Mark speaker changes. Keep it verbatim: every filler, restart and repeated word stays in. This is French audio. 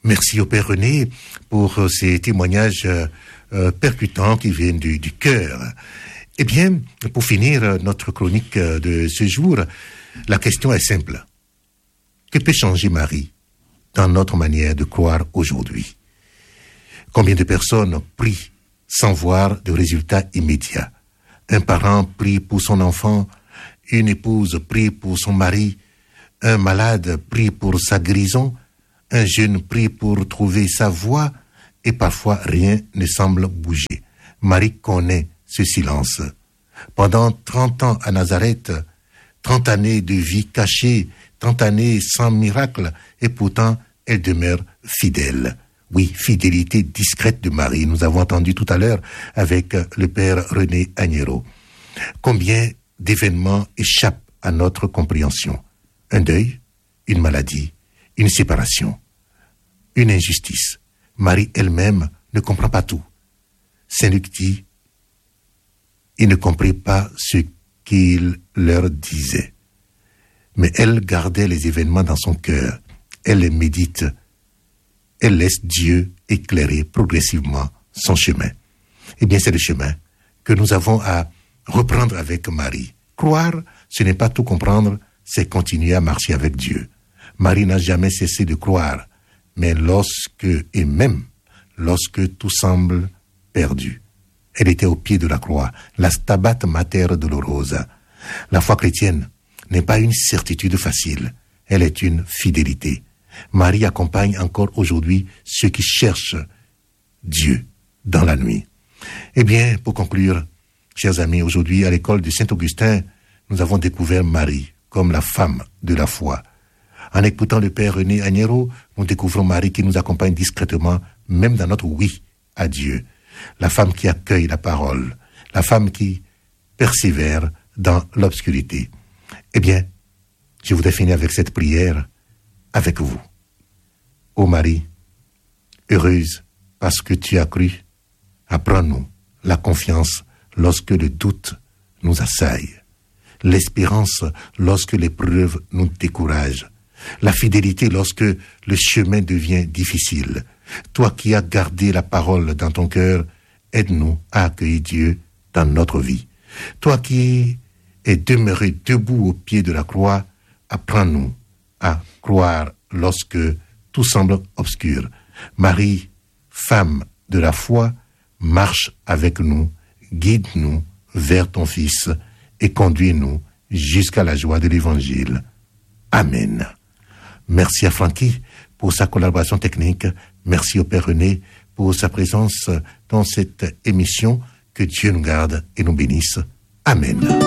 Speaker 1: Merci au Père René pour ces témoignages euh, percutants qui viennent du, du cœur. Eh bien, pour finir notre chronique de ce jour, la question est simple. Que peut changer Marie dans notre manière de croire aujourd'hui? Combien de personnes prient sans voir de résultats immédiats? Un parent prie pour son enfant, une épouse prie pour son mari, un malade prie pour sa guérison, un jeune prie pour trouver sa voie, et parfois rien ne semble bouger. Marie connaît ce silence. Pendant trente ans à Nazareth, trente années de vie cachée, trente années sans miracle, et pourtant elle demeure fidèle. Oui, fidélité discrète de Marie. Nous avons entendu tout à l'heure avec le père René Agnero. Combien d'événements échappent à notre compréhension? Un deuil, une maladie, une séparation, une injustice. Marie elle-même ne comprend pas tout. Saint Luc dit, il ne comprit pas ce qu'il leur disait. Mais elle gardait les événements dans son cœur. Elle les médite. Elle laisse Dieu éclairer progressivement son chemin. Eh bien, c'est le chemin que nous avons à reprendre avec Marie. Croire, ce n'est pas tout comprendre, c'est continuer à marcher avec Dieu. Marie n'a jamais cessé de croire, mais lorsque, et même lorsque tout semble perdu, elle était au pied de la croix, la Stabat Mater Dolorosa. La foi chrétienne n'est pas une certitude facile, elle est une fidélité. Marie accompagne encore aujourd'hui ceux qui cherchent Dieu dans la nuit. Eh bien, pour conclure, chers amis, aujourd'hui à l'école de Saint-Augustin, nous avons découvert Marie comme la femme de la foi. En écoutant le père René Agnero, nous découvrons Marie qui nous accompagne discrètement, même dans notre oui à Dieu. La femme qui accueille la parole, la femme qui persévère dans l'obscurité. Eh bien, je voudrais finir avec cette prière avec vous. Ô Marie, heureuse parce que tu as cru, apprends-nous la confiance lorsque le doute nous assaille, l'espérance lorsque l'épreuve nous décourage, la fidélité lorsque le chemin devient difficile. Toi qui as gardé la parole dans ton cœur, aide-nous à accueillir Dieu dans notre vie. Toi qui es demeuré debout au pied de la croix, apprends-nous à croire lorsque tout semble obscur. Marie, femme de la foi, marche avec nous, guide-nous vers ton Fils et conduis-nous jusqu'à la joie de l'Évangile. Amen. Merci à Francky pour sa collaboration technique. Merci au Père René pour sa présence dans cette émission. Que Dieu nous garde et nous bénisse. Amen.